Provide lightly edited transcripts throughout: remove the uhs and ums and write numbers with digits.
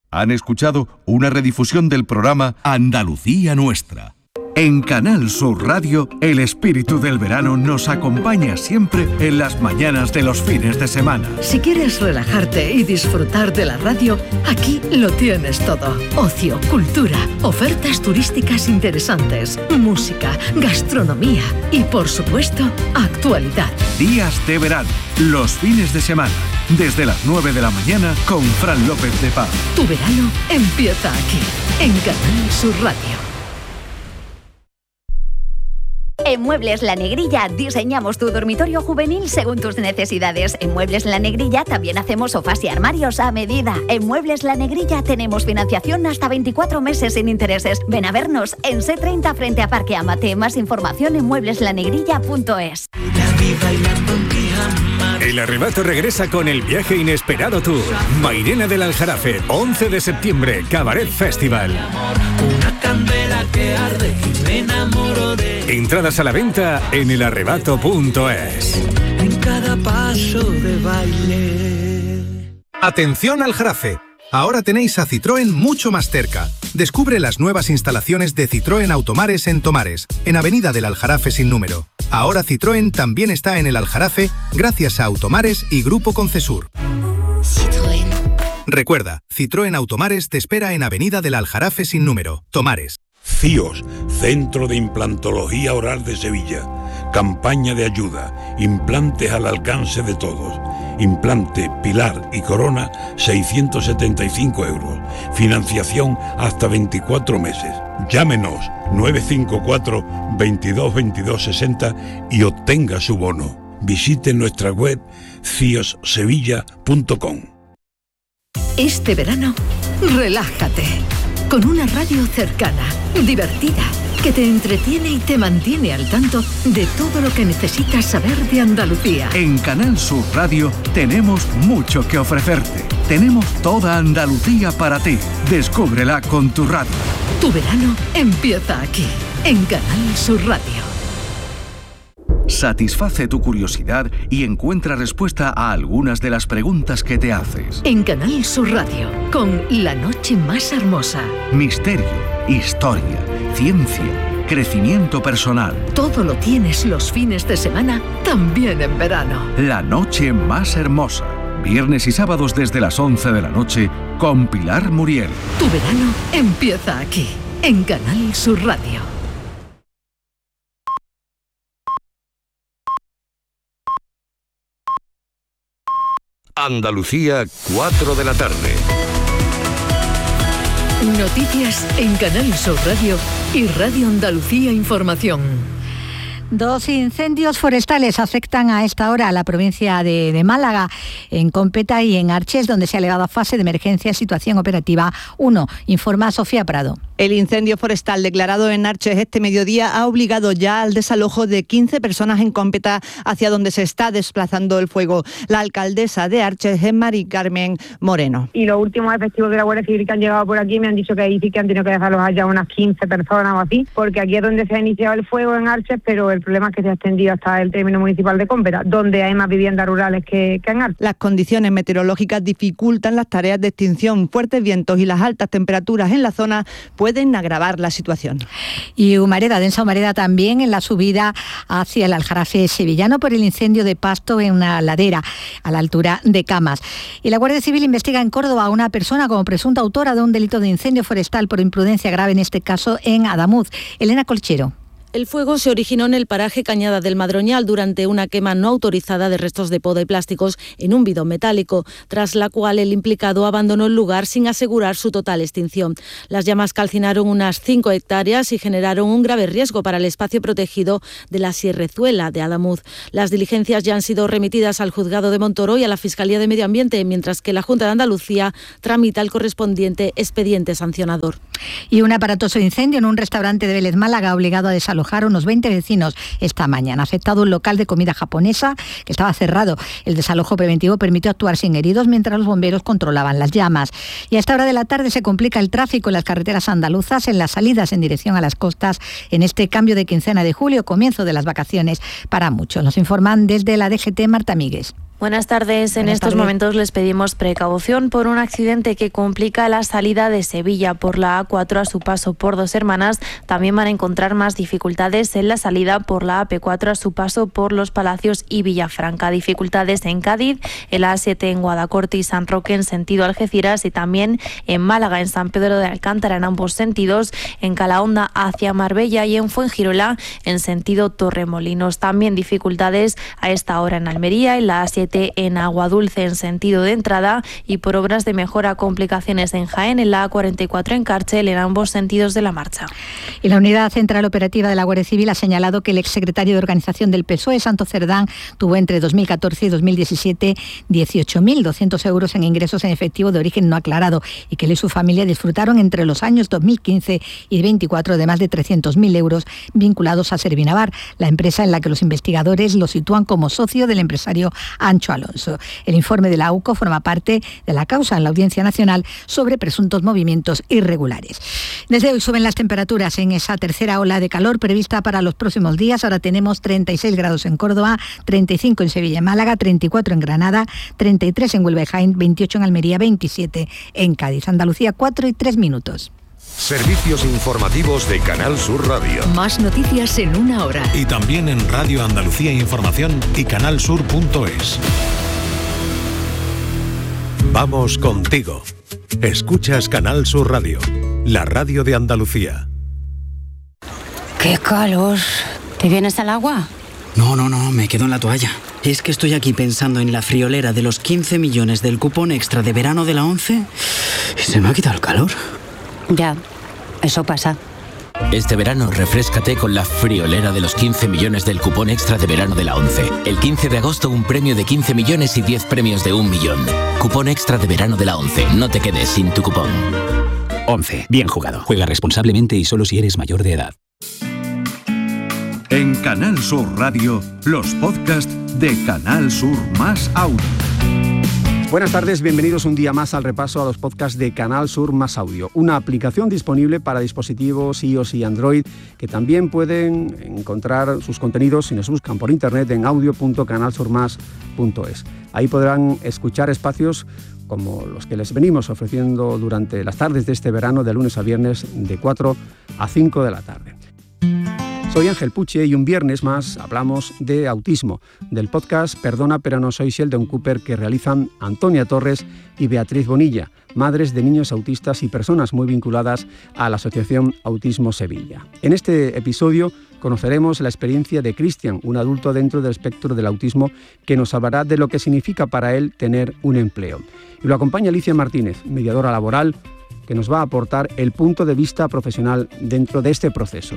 Han escuchado una redifusión del programa Andalucía Nuestra. En Canal Sur Radio, el espíritu del verano nos acompaña siempre en las mañanas de los fines de semana. Si quieres relajarte y disfrutar de la radio, aquí lo tienes todo. Ocio, cultura, ofertas turísticas interesantes, música, gastronomía y, por supuesto, actualidad. Días de verano, los fines de semana, desde las 9 de la mañana con Fran López de Paz. Tu verano empieza aquí, en Canal Sur Radio. En Muebles La Negrilla diseñamos tu dormitorio juvenil según tus necesidades. En Muebles La Negrilla también hacemos sofás y armarios a medida. En Muebles La Negrilla tenemos financiación hasta 24 meses sin intereses. Ven a vernos en C30 frente a Parque Amate. Más información en muebleslanegrilla.es. El Arrebato regresa con el viaje inesperado tour. Mairena del Aljarafe, 11 de septiembre, Cabaret Festival. Una candela que arde y me enamoro de... Entradas a la venta en elarrebato.es. En cada paso de baile. Atención Aljarafe. Ahora tenéis a Citroën mucho más cerca. Descubre las nuevas instalaciones de Citroën Automares en Tomares, en Avenida del Aljarafe sin número. Ahora Citroën también está en el Aljarafe gracias a Automares y Grupo Concesur. Citroën. Recuerda, Citroën Automares te espera en Avenida del Aljarafe sin número, Tomares. CIOS, Centro de Implantología Oral de Sevilla. Campaña de ayuda. Implantes al alcance de todos. Implante, pilar y corona, 675 euros. Financiación hasta 24 meses. Llámenos 954 22 22 60 y obtenga su bono. Visite nuestra web ciossevilla.com. Este verano, relájate con una radio cercana, divertida, que te entretiene y te mantiene al tanto de todo lo que necesitas saber de Andalucía. En Canal Sur Radio tenemos mucho que ofrecerte. Tenemos toda Andalucía para ti. Descúbrela con tu radio. Tu verano empieza aquí, en Canal Sur Radio. Satisface tu curiosidad y encuentra respuesta a algunas de las preguntas que te haces. En Canal Sur Radio, con La Noche Más Hermosa. Misterio, historia, ciencia, crecimiento personal. Todo lo tienes los fines de semana, también en verano. La Noche Más Hermosa. Viernes y sábados desde las 11 de la noche con Pilar Muriel. Tu verano empieza aquí, en Canal Sur Radio. Andalucía, 4 de la tarde. Noticias en Canal Sur Radio y Radio Andalucía Información. 2 incendios forestales afectan a esta hora a la provincia de Málaga, en Cómpeta y en Arches, donde se ha elevado a fase de emergencia situación operativa 1, informa Sofía Prado. El incendio forestal declarado en Arches este mediodía ha obligado ya al desalojo de 15 personas en Cómpeta hacia donde se está desplazando el fuego. La alcaldesa de Arches es Mari Carmen Moreno. Y los últimos efectivos de la Guardia Civil que han llegado por aquí me han dicho que ahí sí que han tenido que dejarlos allá unas 15 personas o así, porque aquí es donde se ha iniciado el fuego en Arches, pero el problema es que se ha extendido hasta el término municipal de Cómpeta, donde hay más viviendas rurales que en Arches. Las condiciones meteorológicas dificultan las tareas de extinción. Fuertes vientos y las altas temperaturas en la zona pueden agravar la situación. Y densa humareda también en la subida hacia el Aljarafe sevillano por el incendio de pasto en una ladera a la altura de Camas. Y la Guardia Civil investiga en Córdoba a una persona como presunta autora de un delito de incendio forestal por imprudencia grave, en este caso en Adamuz. Elena Colchero. El fuego se originó en el paraje Cañada del Madroñal durante una quema no autorizada de restos de poda y plásticos en un bidón metálico, tras la cual el implicado abandonó el lugar sin asegurar su total extinción. Las llamas calcinaron unas 5 hectáreas y generaron un grave riesgo para el espacio protegido de la Sierrezuela de Adamuz. Las diligencias ya han sido remitidas al Juzgado de Montoro y a la Fiscalía de Medio Ambiente, mientras que la Junta de Andalucía tramita el correspondiente expediente sancionador. Y un aparatoso incendio en un restaurante de Vélez Málaga ha obligado a desalojar unos 20 vecinos esta mañana. Ha afectado un local de comida japonesa que estaba cerrado. El desalojo preventivo permitió actuar sin heridos mientras los bomberos controlaban las llamas. Y a esta hora de la tarde se complica el tráfico en las carreteras andaluzas en las salidas en dirección a las costas en este cambio de quincena de julio, comienzo de las vacaciones para muchos. Nos informan desde la DGT Marta Míguez. Buenas tardes. En estos momentos les pedimos precaución por un accidente que complica la salida de Sevilla por la A4 a su paso por Dos Hermanas. También van a encontrar más dificultades en la salida por la AP4 a su paso por Los Palacios y Villafranca. Dificultades en Cádiz, en la A7 en Guadacorte y San Roque en sentido Algeciras y también en Málaga, en San Pedro de Alcántara en ambos sentidos, en Calahonda hacia Marbella y en Fuengirola en sentido Torremolinos. También dificultades a esta hora en Almería, en la A7 en Aguadulce en sentido de entrada y por obras de mejora complicaciones en Jaén, en la A44 en Cárcel en ambos sentidos de la marcha. Y la Unidad Central Operativa de la Guardia Civil ha señalado que el exsecretario de Organización del PSOE, Santos Cerdán, tuvo entre 2014 y 2017 18.200 euros en ingresos en efectivo de origen no aclarado y que él y su familia disfrutaron entre los años 2015 y 2024 de más de 300.000 euros vinculados a Servinavar, la empresa en la que los investigadores lo sitúan como socio del empresario Ancho Alonso. El informe de la AUCO forma parte de la causa en la Audiencia Nacional sobre presuntos movimientos irregulares. Desde hoy suben las temperaturas en esa tercera ola de calor prevista para los próximos días. Ahora tenemos 36 grados en Córdoba, 35 en Sevilla y Málaga, 34 en Granada, 33 en Huelva y Jaén, 28 en Almería, 27 en Cádiz. Andalucía, 4:03. Servicios informativos de Canal Sur Radio. Más noticias en una hora. Y también en Radio Andalucía Información y canalsur.es. Vamos contigo. Escuchas Canal Sur Radio, la radio de Andalucía. ¡Qué calor! ¿Te vienes al agua? No, me quedo en la toalla. Es que estoy aquí pensando en la friolera de los 15 millones del cupón extra de verano de la ONCE y se me ha quitado el calor. Ya, eso pasa. Este verano refréscate con la friolera de los 15 millones del cupón extra de verano de la ONCE. El 15 de agosto un premio de 15 millones y 10 premios de 1 millón. Cupón extra de verano de la ONCE. No te quedes sin tu cupón. ONCE. Bien jugado. Juega responsablemente y solo si eres mayor de edad. En Canal Sur Radio, los podcasts de Canal Sur Más Audio. Buenas tardes, bienvenidos un día más al repaso a los podcasts de Canal Sur Más Audio, una aplicación disponible para dispositivos iOS y Android que también pueden encontrar sus contenidos si nos buscan por internet en audio.canalsurmas.es. Ahí podrán escuchar espacios como los que les venimos ofreciendo durante las tardes de este verano de lunes a viernes de 4 a 5 de la tarde. Soy Ángel Puche y un viernes más hablamos de autismo, del podcast Perdona pero no soy Sheldon Cooper que realizan Antonia Torres y Beatriz Bonilla, madres de niños autistas y personas muy vinculadas a la Asociación Autismo Sevilla. En este episodio conoceremos la experiencia de Cristian, un adulto dentro del espectro del autismo que nos hablará de lo que significa para él tener un empleo. Y lo acompaña Alicia Martínez, mediadora laboral, que nos va a aportar el punto de vista profesional dentro de este proceso.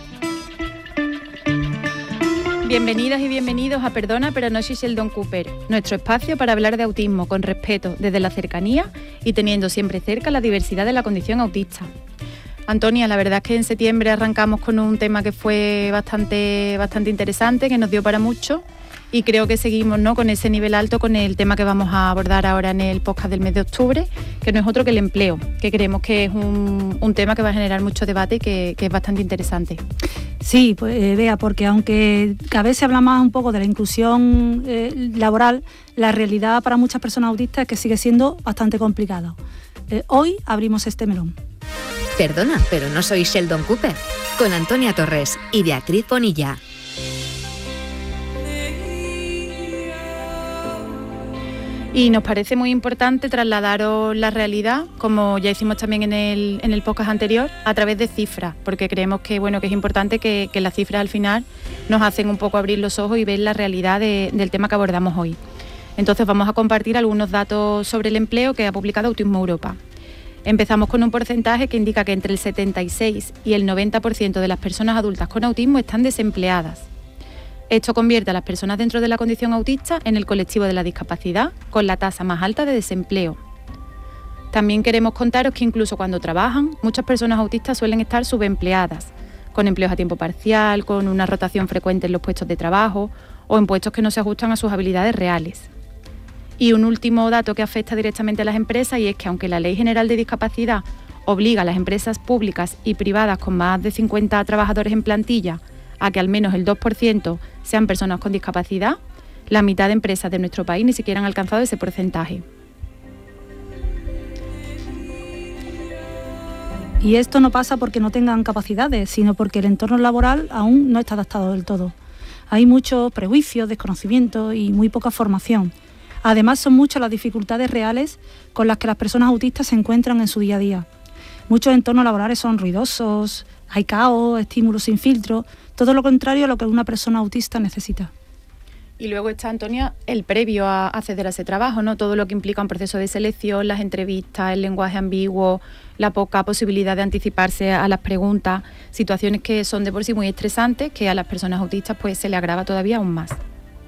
Bienvenidas y bienvenidos a Perdona pero no soy Sheldon Cooper, nuestro espacio para hablar de autismo con respeto, desde la cercanía y teniendo siempre cerca la diversidad de la condición autista. Antonia, la verdad es que en septiembre arrancamos con un tema que fue bastante interesante, que nos dio para mucho y creo que seguimos, ¿no?, con ese nivel alto con el tema que vamos a abordar ahora en el podcast del mes de octubre, que no es otro que el empleo, que creemos que es un tema que va a generar mucho debate y que es bastante interesante. Sí, pues Bea, porque aunque cada vez se habla más un poco de la inclusión laboral, la realidad para muchas personas autistas es que sigue siendo bastante complicado. Hoy abrimos este melón. Perdona, pero no soy Sheldon Cooper, con Antonia Torres y Beatriz Bonilla. Y nos parece muy importante trasladaros la realidad, como ya hicimos también en el podcast anterior, a través de cifras, porque creemos que es importante que las cifras al final nos hacen un poco abrir los ojos y ver la realidad del tema que abordamos hoy. Entonces vamos a compartir algunos datos sobre el empleo que ha publicado Autismo Europa. Empezamos con un porcentaje que indica que entre el 76 y el 90% de las personas adultas con autismo están desempleadas. Esto convierte a las personas dentro de la condición autista en el colectivo de la discapacidad con la tasa más alta de desempleo. También queremos contaros que incluso cuando trabajan, muchas personas autistas suelen estar subempleadas, con empleos a tiempo parcial, con una rotación frecuente en los puestos de trabajo o en puestos que no se ajustan a sus habilidades reales. Y un último dato que afecta directamente a las empresas y es que aunque la Ley General de Discapacidad obliga a las empresas públicas y privadas con más de 50 trabajadores en plantilla a que al menos el 2% sean personas con discapacidad, la mitad de empresas de nuestro país ni siquiera han alcanzado ese porcentaje. Y esto no pasa porque no tengan capacidades, sino porque el entorno laboral aún no está adaptado del todo. Hay muchos prejuicios, desconocimientos y muy poca formación. Además, son muchas las dificultades reales con las que las personas autistas se encuentran en su día a día. Muchos entornos laborales son ruidosos, hay caos, estímulos sin filtro, todo lo contrario a lo que una persona autista necesita. Y luego está, Antonia, el previo a acceder a ese trabajo, ¿no? Todo lo que implica un proceso de selección, las entrevistas, el lenguaje ambiguo, la poca posibilidad de anticiparse a las preguntas, situaciones que son de por sí muy estresantes, que a las personas autistas pues se le agrava todavía aún más.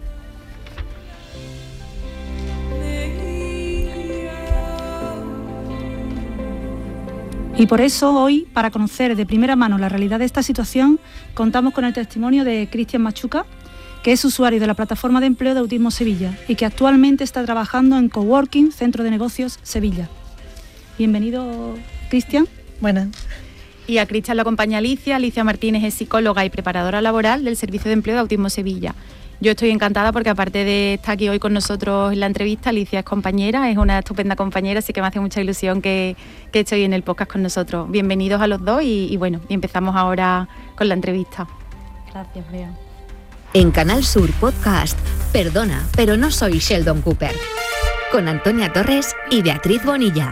Y por eso hoy, para conocer de primera mano la realidad de esta situación, contamos con el testimonio de Cristian Machuca, que es usuario de la plataforma de empleo de Autismo Sevilla y que actualmente está trabajando en Coworking, Centro de Negocios Sevilla. Bienvenido, Cristian. Buenas. Y a Cristian lo acompaña Alicia Martínez es psicóloga y preparadora laboral del Servicio de Empleo de Autismo Sevilla. Yo estoy encantada porque aparte de estar aquí hoy con nosotros en la entrevista, Alicia es compañera, es una estupenda compañera, así que me hace mucha ilusión que esté hoy en el podcast con nosotros. Bienvenidos a los dos y bueno, y empezamos ahora con la entrevista. Gracias, Bea. En Canal Sur Podcast, Perdona, pero no soy Sheldon Cooper, con Antonia Torres y Beatriz Bonilla.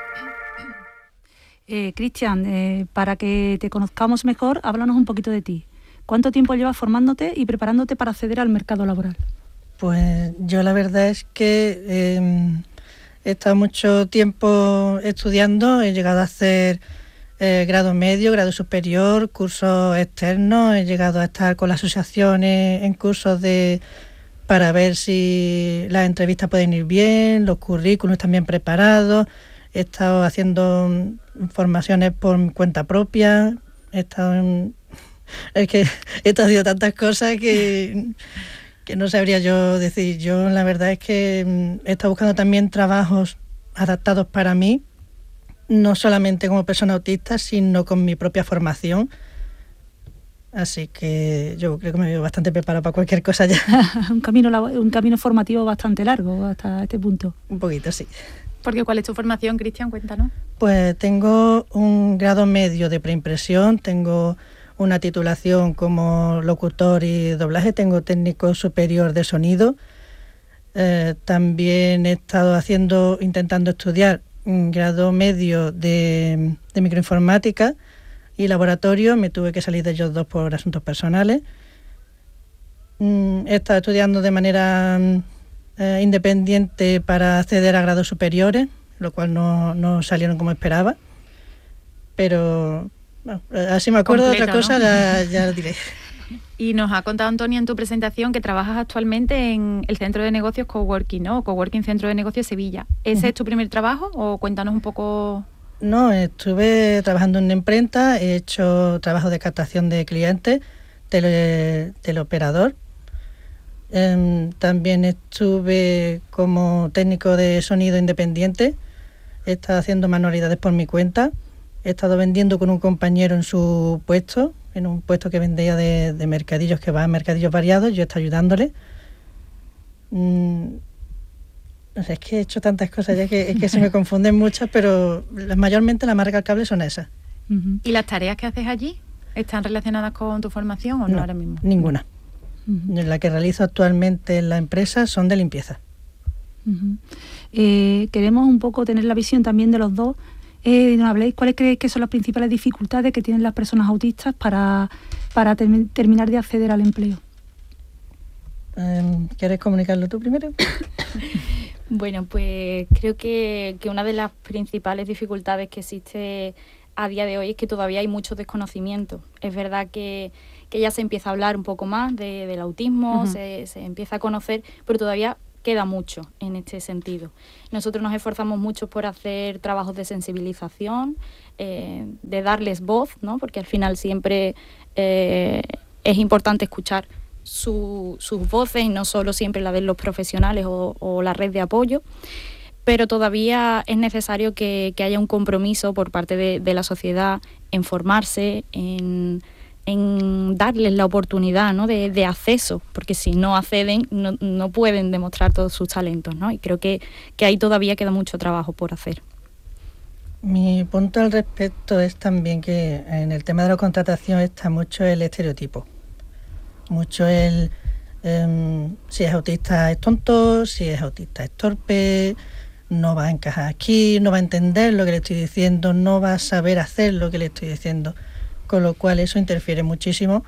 Cristian, para que te conozcamos mejor, háblanos un poquito de ti. ¿Cuánto tiempo llevas formándote y preparándote para acceder al mercado laboral? Pues yo la verdad es que he estado mucho tiempo estudiando, he llegado a hacer grado medio, grado superior, cursos externos, he llegado a estar con las asociaciones en cursos para ver si las entrevistas pueden ir bien, los currículos también preparados, he estado haciendo formaciones por cuenta propia, he estado haciendo tantas cosas que no sabría yo decir. Yo la verdad es que he estado buscando también trabajos adaptados para mí, no solamente como persona autista, sino con mi propia formación. Así que yo creo que me veo bastante preparada para cualquier cosa ya. un camino formativo bastante largo hasta este punto. Un poquito, sí. Porque ¿cuál es tu formación, Cristian? Cuéntanos. Pues tengo un grado medio de preimpresión, tengo una titulación como locutor y doblaje, tengo técnico superior de sonido. También he estado intentando estudiar un grado medio de microinformática y laboratorio. Me tuve que salir de ellos dos por asuntos personales. He estado estudiando de manera independiente para acceder a grados superiores, lo cual no salieron como esperaba. Pero bueno, así me acuerdo de otra cosa, ¿no? ya lo diré. Y nos ha contado, Antonia, en tu presentación que trabajas actualmente en el Centro de Negocios Coworking, ¿no? Coworking Centro de Negocios Sevilla. ¿Ese es tu primer trabajo o cuéntanos un poco? No, estuve trabajando en una imprenta, he hecho trabajo de captación de clientes, teleoperador. También estuve como técnico de sonido independiente, he estado haciendo manualidades por mi cuenta, he estado vendiendo con un compañero en su puesto, en un puesto que vendía de mercadillos, que va a mercadillos variados, yo estaba ayudándole. No sé, es que he hecho tantas cosas ya que se me confunden muchas, pero mayormente la marca al cable son esas. Uh-huh. ¿Y las tareas que haces allí están relacionadas con tu formación o no ahora mismo? Ninguna. Uh-huh. La que realizo actualmente en la empresa son de limpieza. Uh-huh. Queremos un poco tener la visión también de los dos. ¿Nos habléis cuáles creéis que son las principales dificultades que tienen las personas autistas para terminar de acceder al empleo? ¿Quieres comunicarlo tú primero? Bueno, pues creo que una de las principales dificultades que existe a día de hoy es que todavía hay mucho desconocimiento. Es verdad que ya se empieza a hablar un poco más del autismo, uh-huh. se empieza a conocer, pero todavía queda mucho en este sentido. Nosotros nos esforzamos mucho por hacer trabajos de sensibilización, de darles voz, ¿no? Porque al final siempre es importante escuchar sus voces y no solo siempre la de los profesionales o la red de apoyo, pero todavía es necesario que haya un compromiso por parte de la sociedad en formarse, en darles la oportunidad, ¿no?, de acceso, porque si no acceden no pueden demostrar todos sus talentos, ¿no? Y creo que ahí todavía queda mucho trabajo por hacer. Mi punto al respecto es también que en el tema de la contratación está mucho el estereotipo, mucho el si es autista es tonto, si es autista es torpe, no va a encajar aquí, no va a entender lo que le estoy diciendo, no va a saber hacer lo que le estoy diciendo, con lo cual eso interfiere muchísimo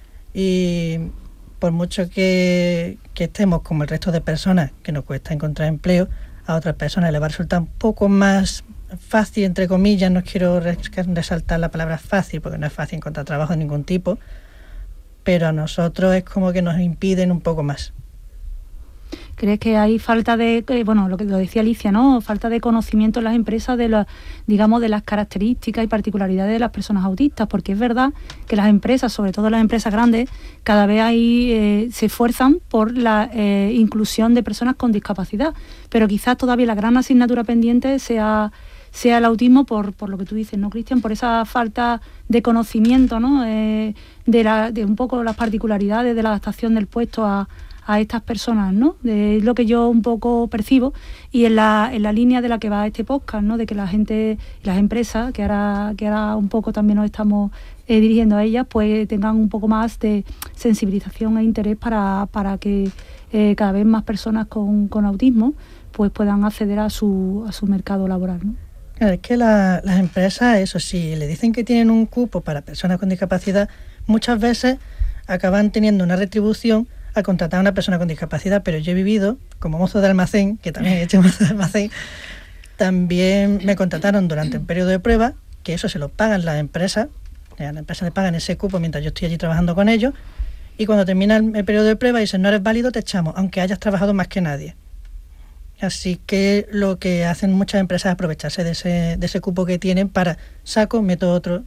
y por mucho que estemos como el resto de personas que nos cuesta encontrar empleo, a otras personas les va a resultar un poco más fácil, entre comillas, no quiero resaltar la palabra fácil porque no es fácil encontrar trabajo de ningún tipo, pero a nosotros es como que nos impiden un poco más. ¿Crees que hay falta de, bueno, lo que lo decía Alicia, ¿no?, falta de conocimiento en las empresas de las, digamos, de las características y particularidades de las personas autistas? Porque es verdad que las empresas, sobre todo las empresas grandes, cada vez se esfuerzan por la inclusión de personas con discapacidad, pero quizás todavía la gran asignatura pendiente sea el autismo por lo que tú dices, ¿no, Cristian? Por esa falta de conocimiento, ¿no?, de un poco las particularidades de la adaptación del puesto a estas personas, ¿no? Es lo que yo un poco percibo y en la línea de la que va este podcast, ¿no?, de que la gente, las empresas, que ahora un poco también nos estamos dirigiendo a ellas, pues tengan un poco más de sensibilización e interés para que cada vez más personas con autismo pues puedan acceder a su mercado laboral, ¿no? Es que las empresas, eso sí, le dicen que tienen un cupo para personas con discapacidad, muchas veces acaban teniendo una retribución al contratar a una persona con discapacidad, pero yo he vivido como mozo de almacén, que también he hecho mozo de almacén, también me contrataron durante un periodo de prueba, que eso se lo pagan las empresas, a la empresa le pagan ese cupo mientras yo estoy allí trabajando con ellos, y cuando termina el periodo de prueba dicen, no eres válido, te echamos, aunque hayas trabajado más que nadie. Así que lo que hacen muchas empresas es aprovecharse de ese cupo que tienen para saco, meto otro,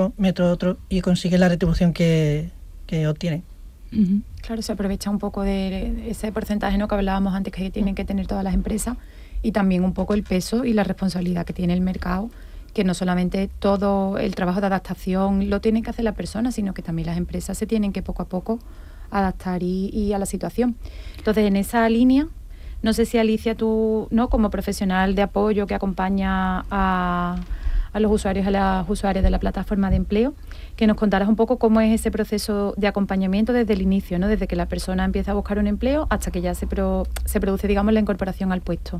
y consiguen la retribución que obtienen. Uh-huh. Claro, se aprovecha un poco de ese porcentaje, ¿no?, que hablábamos antes que tienen que tener todas las empresas, y también un poco el peso y la responsabilidad que tiene el mercado, que no solamente todo el trabajo de adaptación lo tienen que hacer las personas, sino que también las empresas se tienen que poco a poco adaptar y a la situación. Entonces, en esa línea, no sé si Alicia, tú, ¿no?, como profesional de apoyo que acompaña a los usuarios, a las usuarias de la plataforma de empleo, que nos contaras un poco cómo es ese proceso de acompañamiento desde el inicio, ¿no?, desde que la persona empieza a buscar un empleo hasta que ya se produce, digamos, la incorporación al puesto.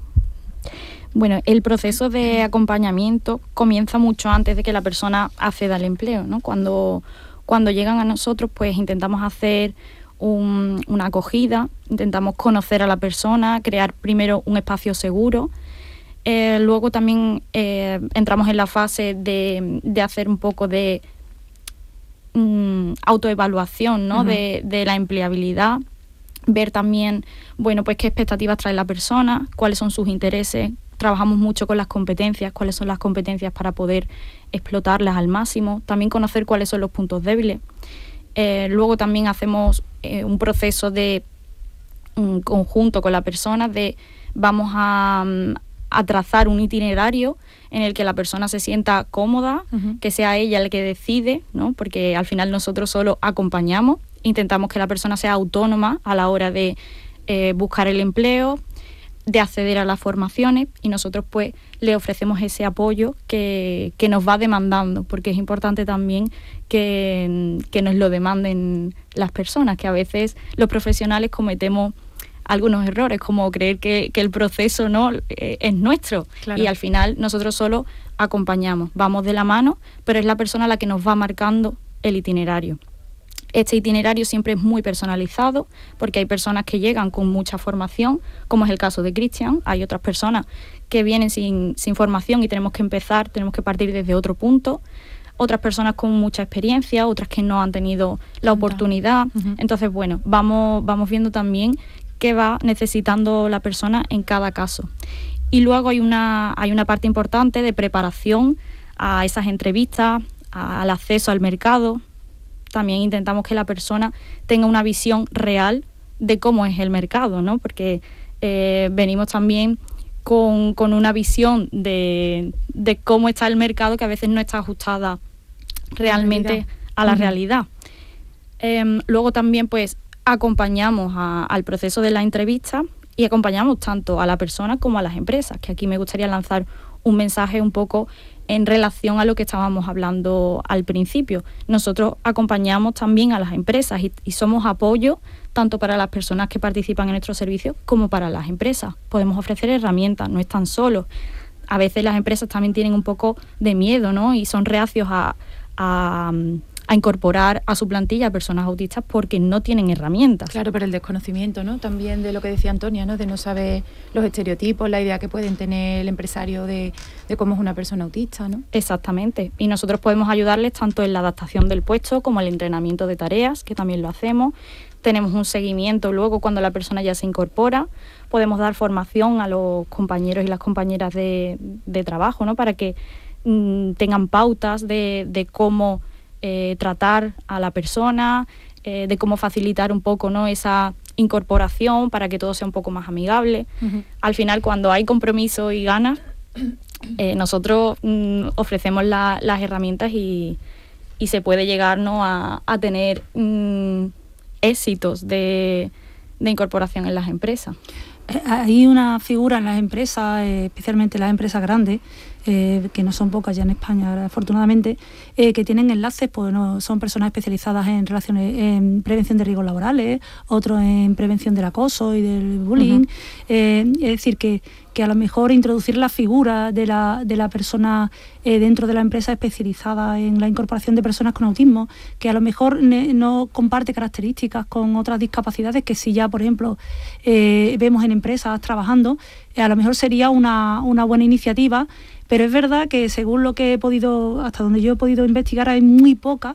Bueno, el proceso de acompañamiento comienza mucho antes de que la persona acceda al empleo, ¿no? Cuando llegan a nosotros, pues intentamos hacer una acogida, intentamos conocer a la persona, crear primero un espacio seguro. Luego también entramos en la fase de hacer un poco de autoevaluación, ¿no?, de la empleabilidad, ver también, bueno, pues qué expectativas trae la persona, cuáles son sus intereses. Trabajamos mucho con las competencias, cuáles son las competencias para poder explotarlas al máximo, también conocer cuáles son los puntos débiles. Luego también hacemos un proceso de conjunto con la persona, vamos a trazar un itinerario en el que la persona se sienta cómoda, que sea ella el que decide, ¿no?, porque al final nosotros solo acompañamos, intentamos que la persona sea autónoma a la hora de buscar el empleo, de acceder a las formaciones, y nosotros pues le ofrecemos ese apoyo que nos va demandando, porque es importante también que nos lo demanden las personas, que a veces los profesionales cometemos algunos errores, como creer que el proceso no es nuestro. Claro. Y al final nosotros solo acompañamos, vamos de la mano, pero es la persona la que nos va marcando el itinerario. Este itinerario siempre es muy personalizado, porque hay personas que llegan con mucha formación, como es el caso de Cristian. Hay otras personas que vienen sin formación y tenemos que partir desde otro punto. Otras personas con mucha experiencia, otras que no han tenido la oportunidad. Entonces, bueno, vamos viendo también qué va necesitando la persona en cada caso. Y luego hay una parte importante de preparación a esas entrevistas, al acceso al mercado. También intentamos que la persona tenga una visión real de cómo es el mercado, ¿no? Porque venimos también con una visión de cómo está el mercado que a veces no está ajustada realmente a la realidad. Luego también pues acompañamos al proceso de la entrevista y acompañamos tanto a la persona como a las empresas, que aquí me gustaría lanzar un mensaje un poco en relación a lo que estábamos hablando al principio. Nosotros acompañamos también a las empresas y somos apoyo tanto para las personas que participan en nuestros servicios como para las empresas. Podemos ofrecer herramientas, no están solos. A veces las empresas también tienen un poco de miedo, ¿no? Y son reacios a incorporar a su plantilla a personas autistas porque no tienen herramientas. Claro, pero el desconocimiento, ¿no? También de lo que decía Antonia, ¿no? De no saber los estereotipos, la idea que pueden tener el empresario de cómo es una persona autista, ¿no? Exactamente. Y nosotros podemos ayudarles tanto en la adaptación del puesto como el entrenamiento de tareas, que también lo hacemos. Tenemos un seguimiento luego cuando la persona ya se incorpora. Podemos dar formación a los compañeros y las compañeras de trabajo, ¿no? Para que tengan pautas de cómo tratar a la persona, de cómo facilitar un poco, ¿no? Esa incorporación para que todo sea un poco más amigable. Uh-huh. Al final, cuando hay compromiso y ganas, nosotros ofrecemos las herramientas y se puede llegar, ¿no? a tener éxitos de incorporación en las empresas. Hay una figura en las empresas, especialmente las empresas grandes, que no son pocas ya en España, afortunadamente, que tienen enlaces, pues no, son personas especializadas en relaciones, en prevención de riesgos laborales, otros en prevención del acoso y del bullying. Uh-huh. Es decir, que a lo mejor introducir la figura de la persona dentro de la empresa especializada en la incorporación de personas con autismo, que a lo mejor no comparte características con otras discapacidades que si ya, por ejemplo, vemos en empresas trabajando, a lo mejor sería una buena iniciativa. Pero es verdad que según lo que he podido, hasta donde yo he podido investigar, hay muy poca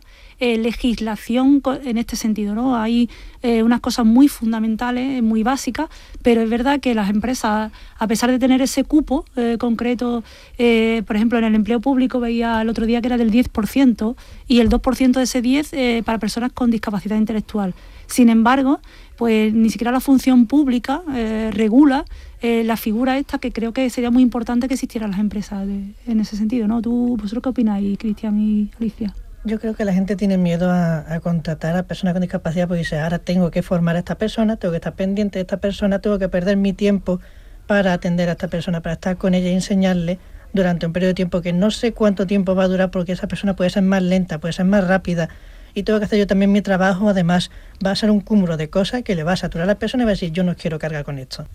legislación en este sentido, ¿no? Hay unas cosas muy fundamentales, muy básicas, pero es verdad que las empresas, a pesar de tener ese cupo concreto, por ejemplo, en el empleo público veía el otro día que era del 10% y el 2% de ese 10% para personas con discapacidad intelectual. Sin embargo, pues ni siquiera la función pública regula la figura esta, que creo que sería muy importante que existieran las empresas en ese sentido, ¿no? ¿Vosotros qué opináis, Cristian y Alicia? Yo creo que la gente tiene miedo a contratar a personas con discapacidad porque dice, ahora tengo que formar a esta persona, tengo que estar pendiente de esta persona, tengo que perder mi tiempo para atender a esta persona, para estar con ella y enseñarle durante un periodo de tiempo que no sé cuánto tiempo va a durar porque esa persona puede ser más lenta, puede ser más rápida y tengo que hacer yo también mi trabajo. Además va a ser un cúmulo de cosas que le va a saturar a la persona y va a decir, yo no quiero cargar con esto.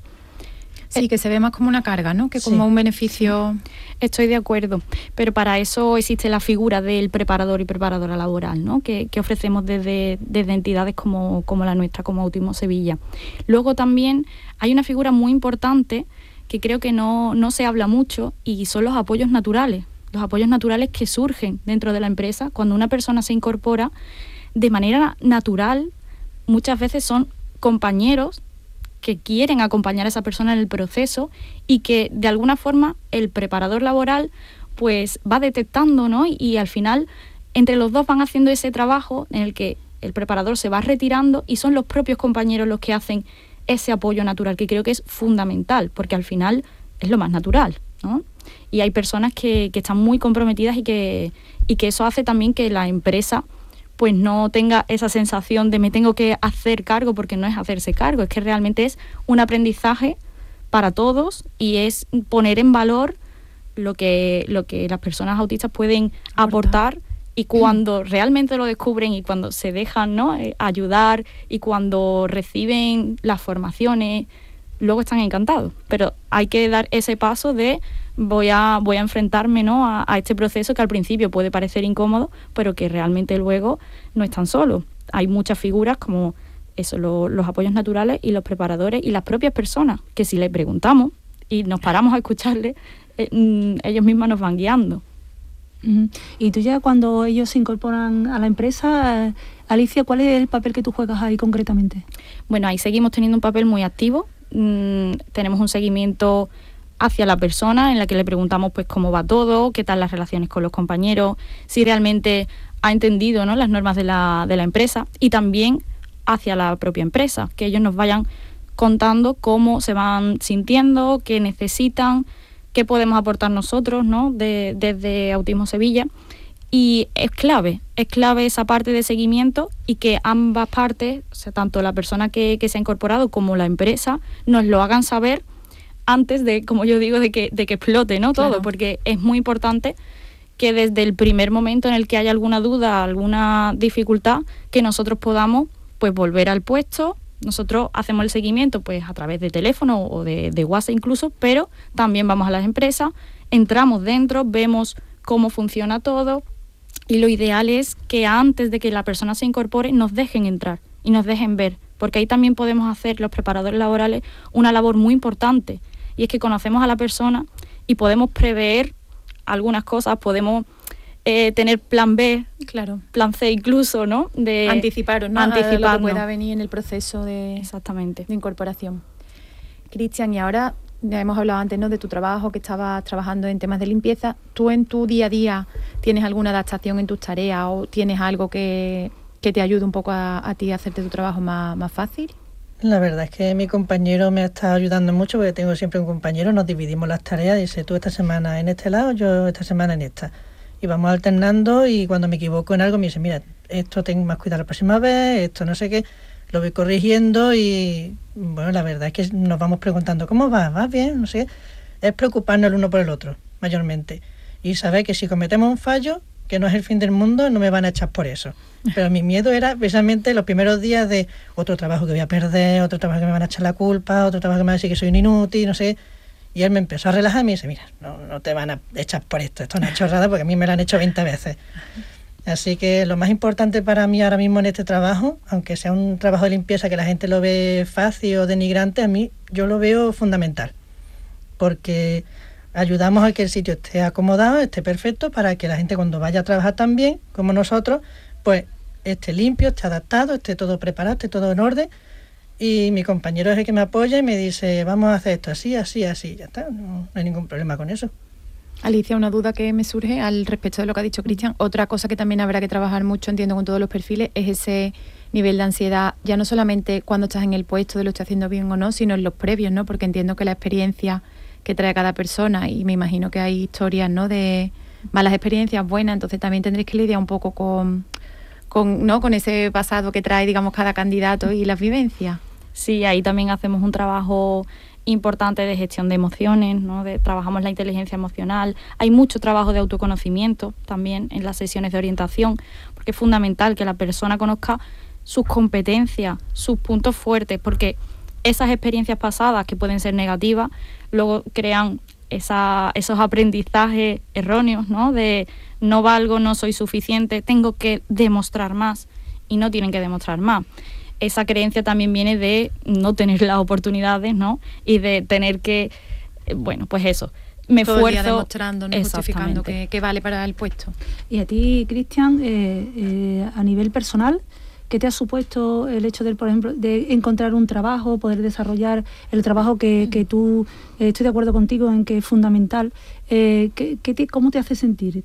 Sí, que se ve más como una carga, ¿no? Que como un beneficio. Estoy de acuerdo, pero para eso existe la figura del preparador y preparadora laboral, ¿no? Que ofrecemos desde entidades como la nuestra, como Autismo Sevilla. Luego también hay una figura muy importante que creo que no se habla mucho y son los apoyos naturales. Los apoyos naturales que surgen dentro de la empresa cuando una persona se incorpora de manera natural. Muchas veces son compañeros que quieren acompañar a esa persona en el proceso y que de alguna forma el preparador laboral pues va detectando, ¿no? Y al final entre los dos van haciendo ese trabajo en el que el preparador se va retirando y son los propios compañeros los que hacen ese apoyo natural, que creo que es fundamental porque al final es lo más natural, ¿no? Y hay personas que están muy comprometidas y que eso hace también que la empresa pues no tenga esa sensación de me tengo que hacer cargo, porque no es hacerse cargo, es que realmente es un aprendizaje para todos y es poner en valor lo que las personas autistas pueden aportar y cuando realmente lo descubren y cuando se dejan, ¿no? Ayudar y cuando reciben las formaciones, luego están encantados. Pero hay que dar ese paso de voy a enfrentarme, ¿no? a este proceso que al principio puede parecer incómodo, pero que realmente luego no están solos. Hay muchas figuras como eso, los apoyos naturales y los preparadores y las propias personas, que si les preguntamos y nos paramos a escucharles, ellos mismos nos van guiando. Uh-huh. Y tú ya cuando ellos se incorporan a la empresa, Alicia, ¿cuál es el papel que tú juegas ahí concretamente? Bueno, ahí seguimos teniendo un papel muy activo. Tenemos un seguimiento hacia la persona en la que le preguntamos pues cómo va todo, qué tal las relaciones con los compañeros, si realmente ha entendido, ¿no? las normas de la empresa, y también hacia la propia empresa, que ellos nos vayan contando cómo se van sintiendo, qué necesitan, qué podemos aportar nosotros, ¿no? desde Autismo Sevilla. Y es clave esa parte de seguimiento y que ambas partes, o sea, tanto la persona que se ha incorporado como la empresa, nos lo hagan saber antes de, como yo digo, de que explote, ¿no? Todo, porque es muy importante que desde el primer momento en el que haya alguna duda, alguna dificultad, que nosotros podamos pues volver al puesto. Nosotros hacemos el seguimiento pues a través de teléfono o de WhatsApp incluso, pero también vamos a las empresas, entramos dentro, vemos cómo funciona todo. Y lo ideal es que antes de que la persona se incorpore nos dejen entrar y nos dejen ver, porque ahí también podemos hacer los preparadores laborales una labor muy importante, y es que conocemos a la persona y podemos prever algunas cosas, podemos tener plan B, plan C incluso, ¿no? De anticiparos, ¿no? Anticiparnos lo que pueda venir en el proceso de incorporación. Cristian, y ahora ya hemos hablado antes, ¿no?, de tu trabajo, que estabas trabajando en temas de limpieza. ¿Tú en tu día a día tienes alguna adaptación en tus tareas o tienes algo que te ayude un poco a ti a hacerte tu trabajo más fácil? La verdad es que mi compañero me está ayudando mucho, porque tengo siempre un compañero, nos dividimos las tareas, dice tú esta semana en este lado, yo esta semana en esta. Y vamos alternando, y cuando me equivoco en algo me dice, mira, esto tengo más cuidado la próxima vez, esto no sé qué, lo voy corrigiendo. Y bueno, la verdad es que nos vamos preguntando, ¿cómo vas? ¿Vas bien? No sé. Es preocuparnos el uno por el otro, mayormente. Y saber que si cometemos un fallo, que no es el fin del mundo, no me van a echar por eso. Pero mi miedo era precisamente los primeros días de otro trabajo que voy a perder, otro trabajo que me van a echar la culpa, otro trabajo que me van a decir que soy un inútil, no sé. Y él me empezó a relajar y me dice, mira, no te van a echar por esto es una chorrada, porque a mí me lo han hecho 20 veces. Así que lo más importante para mí ahora mismo en este trabajo, aunque sea un trabajo de limpieza que la gente lo ve fácil o denigrante, a mí yo lo veo fundamental, porque ayudamos a que el sitio esté acomodado, esté perfecto, para que la gente cuando vaya a trabajar tan bien como nosotros, pues esté limpio, esté adaptado, esté todo preparado, esté todo en orden. Y mi compañero es el que me apoya y me dice, vamos a hacer esto así, así, así, ya está, no hay ningún problema con eso. Alicia, una duda que me surge al respecto de lo que ha dicho Cristian. Otra cosa que también habrá que trabajar mucho, entiendo, con todos los perfiles, es ese nivel de ansiedad, ya no solamente cuando estás en el puesto de lo estoy haciendo bien o no, sino en los previos, ¿no? Porque entiendo que la experiencia que trae cada persona, y me imagino que hay historias, ¿no?, de malas experiencias, buenas, entonces también tendréis que lidiar un poco con ese pasado que trae, digamos, cada candidato y las vivencias. Sí, ahí también hacemos un trabajo importante de gestión de emociones, ¿no? Trabajamos la inteligencia emocional. Hay mucho trabajo de autoconocimiento también en las sesiones de orientación, porque es fundamental que la persona conozca sus competencias, sus puntos fuertes, porque esas experiencias pasadas, que pueden ser negativas, luego crean esos aprendizajes erróneos, ¿no? De no valgo, no soy suficiente, tengo que demostrar más, y no tienen que demostrar más. Esa creencia también viene de no tener las oportunidades, ¿no? Y de tener que, bueno, pues eso, me todo esfuerzo. El día demostrando, ¿no?, justificando que vale para el puesto. Y a ti, Cristian, a nivel personal, ¿qué te ha supuesto el hecho de, por ejemplo, de encontrar un trabajo, poder desarrollar el trabajo que tú, estoy de acuerdo contigo en que es fundamental? ¿Cómo te hace sentir?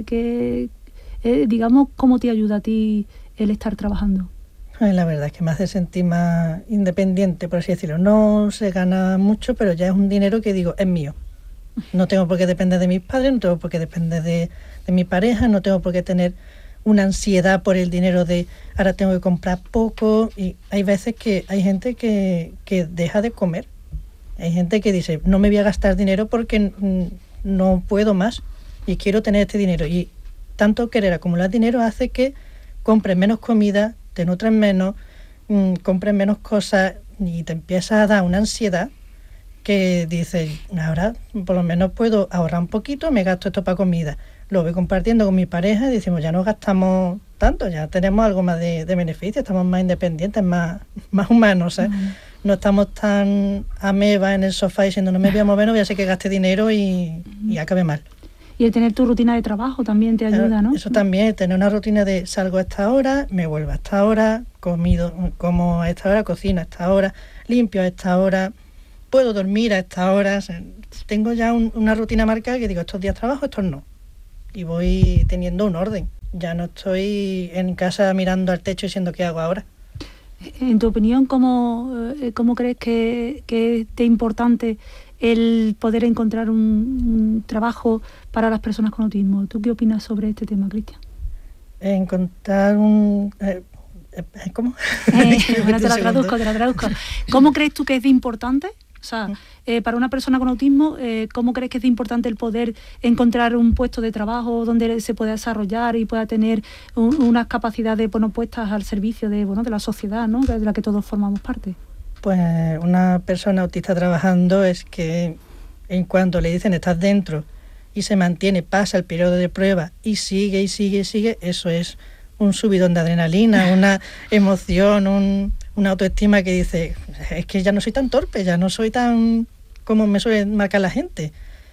Digamos, ¿cómo te ayuda a ti el estar trabajando? La verdad es que me hace sentir más independiente, por así decirlo. No se gana mucho, pero ya es un dinero que digo, es mío. No tengo por qué depender de mis padres, no tengo por qué depender de mi pareja, no tengo por qué tener una ansiedad por el dinero de ahora tengo que comprar poco. Y hay veces que hay gente que deja de comer. Hay gente que dice, no me voy a gastar dinero porque no puedo más y quiero tener este dinero. Y tanto querer acumular dinero hace que compres menos comida, te nutren menos, compres menos cosas, y te empieza a dar una ansiedad que dices, ahora por lo menos puedo ahorrar un poquito, me gasto esto para comida. Lo voy compartiendo con mi pareja y decimos, ya no gastamos tanto, ya tenemos algo más de beneficio, estamos más independientes, más humanos, ¿eh? No estamos tan ameba en el sofá diciendo, no me voy a mover, no voy a hacer que gaste dinero y acabe mal. Y el tener tu rutina de trabajo también te ayuda, ¿no? Eso también, tener una rutina de salgo a esta hora, me vuelvo a esta hora, como a esta hora, cocino a esta hora, limpio a esta hora, puedo dormir a esta hora. O sea, tengo ya una rutina marcada que digo, estos días trabajo, estos no. Y voy teniendo un orden. Ya no estoy en casa mirando al techo diciendo qué hago ahora. En tu opinión, ¿cómo crees que es de importante el poder encontrar un trabajo para las personas con autismo. ¿Tú qué opinas sobre este tema, Cristian? Encontrar un... ¿Cómo? Bueno, te la traduzco. ¿Cómo crees tú que es de importante? O sea, para una persona con autismo, ¿cómo crees que es de importante el poder encontrar un puesto de trabajo donde se pueda desarrollar y pueda tener unas capacidades puestas al servicio de la sociedad, ¿no?, de la que todos formamos parte? Pues una persona autista trabajando es que en cuanto le dicen estás dentro y se mantiene, pasa el periodo de prueba y sigue, eso es un subidón de adrenalina, una emoción, una autoestima que dice, es que ya no soy tan torpe, ya no soy tan como me suele marcar la gente,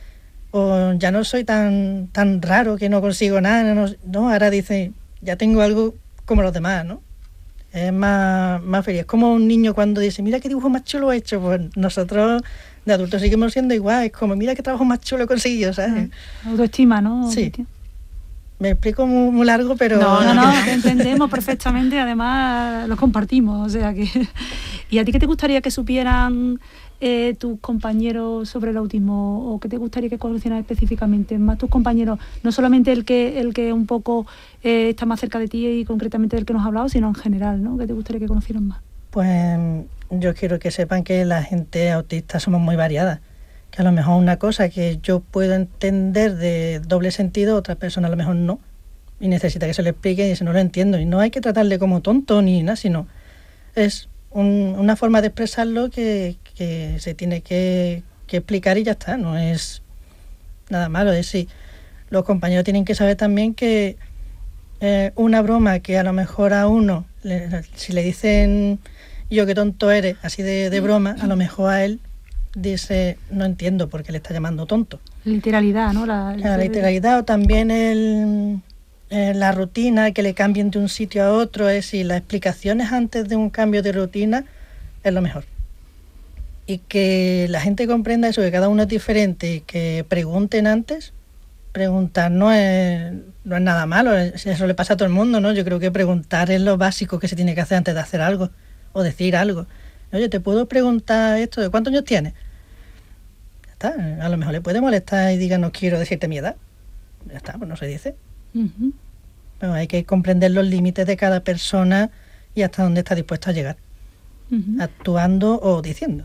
o ya no soy tan raro que no consigo nada, no, ahora dice, ya tengo algo como los demás, ¿no? Es más feliz. Es como un niño cuando dice, mira qué dibujo más chulo he hecho, pues nosotros de adultos seguimos siendo igual, es como, mira qué trabajo más chulo he conseguido, ¿sabes? Autoestima, ¿no? Sí. Me explico muy largo, pero... No, te entendemos perfectamente, además lo compartimos, o sea que... ¿Y a ti qué te gustaría que supieran tus compañeros sobre el autismo, o qué te gustaría que conocieran específicamente? Más tus compañeros, no solamente el que un poco está más cerca de ti y concretamente del que nos ha hablado, sino en general, ¿no? ¿Qué te gustaría que conocieran más? Pues yo quiero que sepan que la gente autista somos muy variadas. Que a lo mejor una cosa que yo puedo entender de doble sentido, otra persona a lo mejor no, y necesita que se le explique y dice, no lo entiendo, y no hay que tratarle como tonto ni nada, sino es una forma de expresarlo que se tiene que explicar y ya está, no es nada malo. Es decir, los compañeros tienen que saber también que una broma que a lo mejor a uno, si le dicen yo qué tonto eres, así de broma, a lo mejor a él dice, no entiendo por qué le está llamando tonto. Literalidad, ¿no? La literalidad, o también la rutina, que le cambien de un sitio a otro, es decir, las explicaciones antes de un cambio de rutina es lo mejor. Y que la gente comprenda eso, que cada uno es diferente, y que pregunten antes. Preguntar no es nada malo, eso le pasa a todo el mundo, ¿no? Yo creo que preguntar es lo básico que se tiene que hacer antes de hacer algo o decir algo. Oye, ¿te puedo preguntar esto? ¿De cuántos años tienes? Ya está, a lo mejor le puede molestar y diga, no quiero decirte mi edad. Ya está, pues no se dice. Uh-huh. Pero hay que comprender los límites de cada persona y hasta dónde está dispuesto a llegar, actuando o diciendo.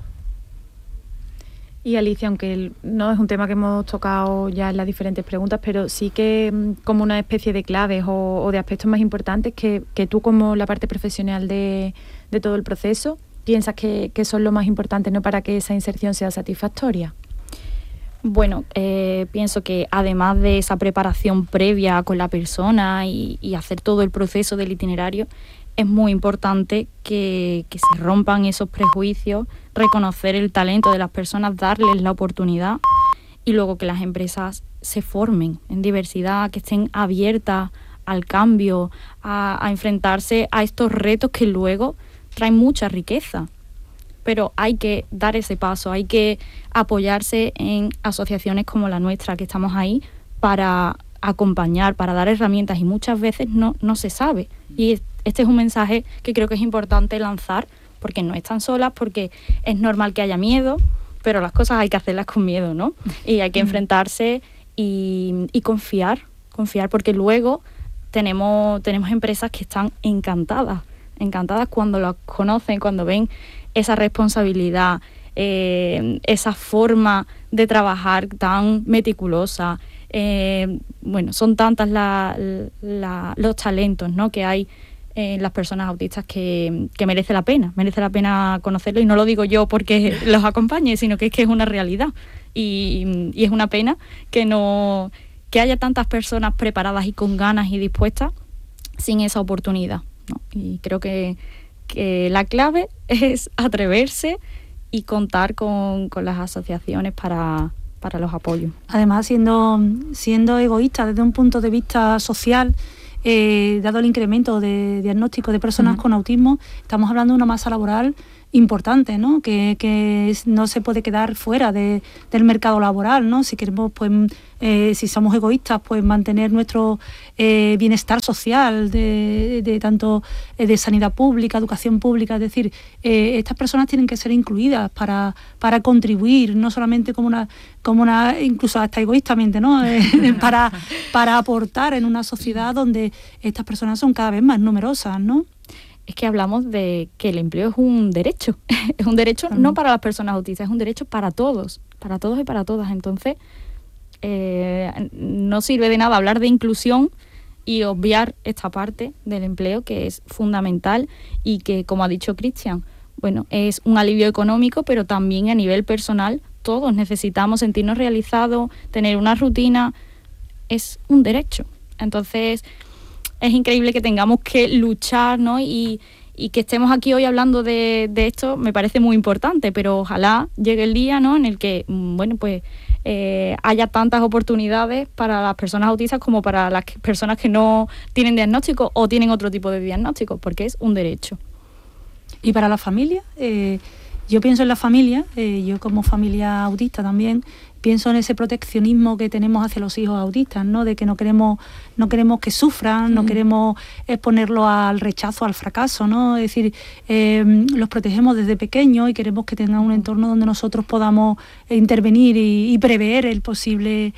Y Alicia, aunque no es un tema que hemos tocado ya en las diferentes preguntas, pero sí que como una especie de claves o de aspectos más importantes que tú, como la parte profesional de todo el proceso, piensas que son lo más importante, ¿no?, para que esa inserción sea satisfactoria. Bueno, pienso que además de esa preparación previa con la persona y hacer todo el proceso del itinerario, es muy importante que se rompan esos prejuicios, reconocer el talento de las personas, darles la oportunidad, y luego que las empresas se formen en diversidad, que estén abiertas al cambio, a enfrentarse a estos retos que luego traen mucha riqueza. Pero hay que dar ese paso, hay que apoyarse en asociaciones como la nuestra, que estamos ahí para acompañar, para dar herramientas, y muchas veces no se sabe. Y este es un mensaje que creo que es importante lanzar, porque no están solas, porque es normal que haya miedo, pero las cosas hay que hacerlas con miedo, ¿no? Y hay que enfrentarse y confiar, porque luego tenemos empresas que están encantadas cuando las conocen, cuando ven esa responsabilidad, esa forma de trabajar tan meticulosa. Bueno, son tantas los talentos, ¿no?, que hay en las personas autistas que merece la pena conocerlo, y no lo digo yo porque los acompañe, sino que es una realidad, y es una pena que haya tantas personas preparadas y con ganas y dispuestas sin esa oportunidad, ¿no? Y creo que la clave es atreverse y contar con las asociaciones para los apoyos. Además, siendo egoísta desde un punto de vista social, dado el incremento de diagnósticos de personas con autismo, estamos hablando de una masa laboral importante, ¿no? Que no se puede quedar fuera del mercado laboral, ¿no? Si queremos, pues, si somos egoístas, pues mantener nuestro bienestar social de tanto de sanidad pública, educación pública, es decir, estas personas tienen que ser incluidas para contribuir, no solamente como una incluso hasta egoístamente, ¿no? para aportar en una sociedad donde estas personas son cada vez más numerosas, ¿no? Es que hablamos de que el empleo es un derecho. Es un derecho no para las personas autistas, es un derecho para todos y para todas. Entonces, no sirve de nada hablar de inclusión y obviar esta parte del empleo que es fundamental y que, como ha dicho Cristian, bueno, es un alivio económico, pero también a nivel personal todos necesitamos sentirnos realizados, tener una rutina, es un derecho. Entonces, es increíble que tengamos que luchar, ¿no? Y que estemos aquí hoy hablando de esto me parece muy importante, pero ojalá llegue el día, ¿no?, en el que, bueno, pues haya tantas oportunidades para las personas autistas como para las personas que no tienen diagnóstico o tienen otro tipo de diagnóstico, porque es un derecho. Y para la familia, yo pienso en la familia, yo como familia autista también, pienso en ese proteccionismo que tenemos hacia los hijos autistas, ¿no? De que no queremos que sufran, no queremos exponerlos al rechazo, al fracaso, ¿no? Es decir, los protegemos desde pequeños y queremos que tengan un entorno donde nosotros podamos intervenir y prever el posible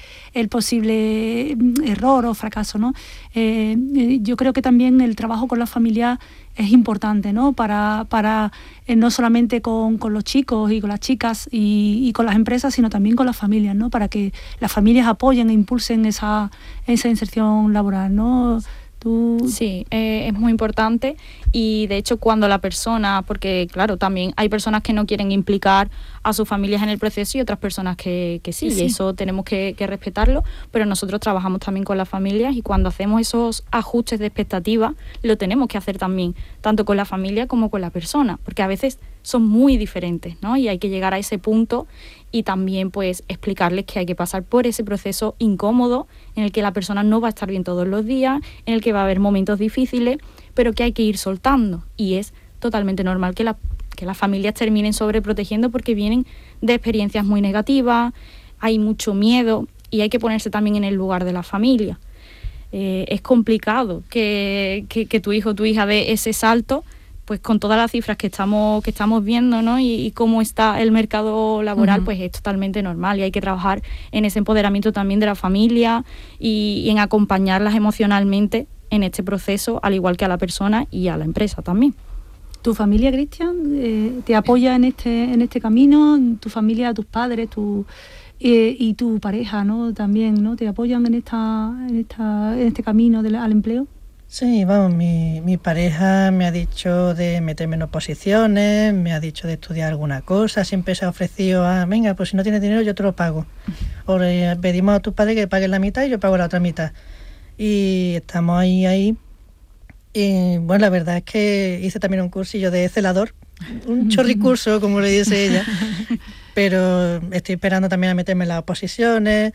error o fracaso, ¿no? Yo creo que también el trabajo con la familia es importante, ¿no? Para no solamente con los chicos y con las chicas y con las empresas, sino también con las familias, ¿no? Para que las familias apoyen e impulsen esa inserción laboral, ¿no? Sí, es muy importante y de hecho cuando la persona, porque claro, también hay personas que no quieren implicar a sus familias en el proceso y otras personas que sí, y eso tenemos que respetarlo, pero nosotros trabajamos también con las familias y cuando hacemos esos ajustes de expectativas lo tenemos que hacer también, tanto con la familia como con la persona, porque a veces son muy diferentes, ¿no? Y hay que llegar a ese punto y también pues explicarles que hay que pasar por ese proceso incómodo en el que la persona no va a estar bien todos los días, en el que va a haber momentos difíciles, pero que hay que ir soltando y es totalmente normal que las familias terminen sobreprotegiendo porque vienen de experiencias muy negativas, hay mucho miedo y hay que ponerse también en el lugar de la familia. Es complicado que tu hijo o tu hija dé ese salto, pues con todas las cifras que estamos viendo, ¿no? Y cómo está el mercado laboral, pues es totalmente normal y hay que trabajar en ese empoderamiento también de la familia y en acompañarlas emocionalmente en este proceso, al igual que a la persona y a la empresa también. ¿Tu familia, Cristian, te apoya en este camino? ¿Tu familia, tus padres, y tu pareja, ¿no? También, ¿no? ¿Te apoyan en este camino al empleo? Sí, vamos, mi pareja me ha dicho de meterme en oposiciones, me ha dicho de estudiar alguna cosa, siempre se ha ofrecido venga, pues si no tienes dinero yo te lo pago. O le pedimos a tu padre que pague la mitad y yo pago la otra mitad. Y estamos ahí. Y bueno, la verdad es que hice también un cursillo de celador, un chorricurso, como le dice ella, pero estoy esperando también a meterme en las oposiciones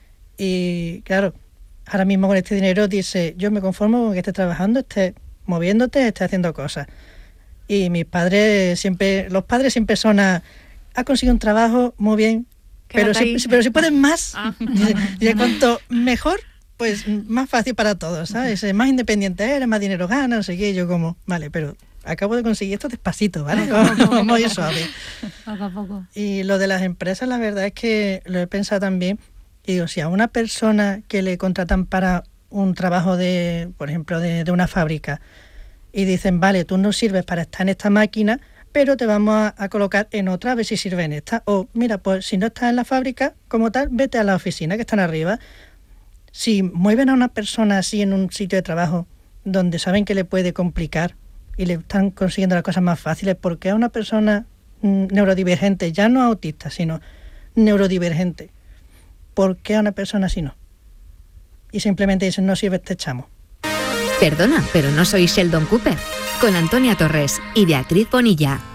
y claro, ahora mismo con este dinero dice, yo me conformo con que estés trabajando, estés moviéndote, estés haciendo cosas. Y los padres siempre son has conseguido un trabajo, muy bien, pero si puedes más, y cuanto mejor, pues más fácil para todos, ¿sabes? Más independiente eres, más dinero ganas, no sé qué, yo como, vale, pero acabo de conseguir esto despacito, ¿vale? Vamos a ir suave. Poco a poco. Y lo de las empresas, la verdad es que lo he pensado también. Y digo, si a una persona que le contratan para un trabajo por ejemplo, de una fábrica, y dicen, vale, tú no sirves para estar en esta máquina, pero te vamos a colocar en otra a ver si sirve en esta. O, mira, pues si no estás en la fábrica, como tal, vete a la oficina que están arriba. Si mueven a una persona así en un sitio de trabajo donde saben que le puede complicar y le están consiguiendo las cosas más fáciles, ¿por qué a una persona neurodivergente, ya no autista, sino neurodivergente, ¿por qué a una persona así no? Y simplemente dicen, no sirve, te echamos. Perdona, pero no soy Sheldon Cooper. Con Antonia Torres y Beatriz Bonilla.